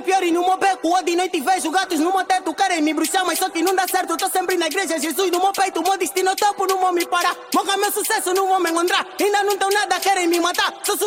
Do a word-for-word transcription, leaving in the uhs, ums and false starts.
pior e no meu beco. Ó, de noite vejo gatos no meu teto. Querem me bruxar, mas só que não dá certo. Tô sempre na igreja, Jesus no meu peito. Meu destino topo, não vou me parar. Morra meu sucesso, não vou me encontrar. Ainda não tenho nada, querem me matar. Sou